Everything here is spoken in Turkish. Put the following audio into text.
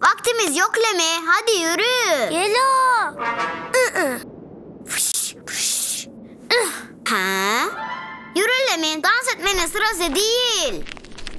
Vaktimiz yok Lemi. Hadi yürü. Gelo. Ha? Yürü Lemi. Dans etmenin sırası değil.